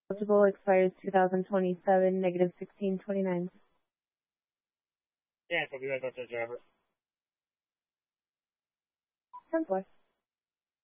Eligible, expires 2027, negative 1629. Yeah, so I'll be right back to the driver. 10-4.